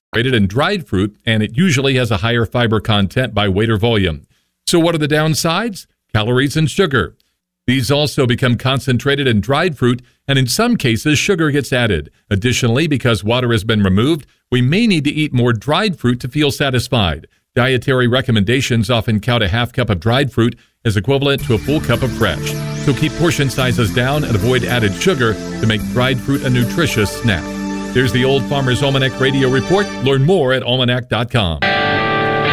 and dried fruit, and it usually has a higher fiber content by weight or volume. So what are the downsides? Calories and sugar. These also become concentrated in dried fruit, and in some cases, sugar gets added. Additionally, because water has been removed, we may need to eat more dried fruit to feel satisfied. Dietary recommendations often count a half cup of dried fruit as equivalent to a full cup of fresh. So keep portion sizes down and avoid added sugar to make dried fruit a nutritious snack. There's the Old Farmer's Almanac Radio Report. Learn more at almanac.com.